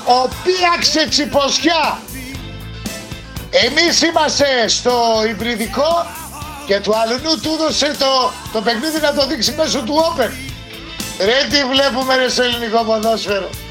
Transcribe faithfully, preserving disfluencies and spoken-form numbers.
Ο πίαξε Τσιποσιά. Εμείς είμαστε στο υβριδικό και του αλουνού του έδωσε το, το παιχνίδι να το δείξει μέσω του Open. Ρε τι βλέπουμε ρε στο ελληνικό ποδόσφαιρο.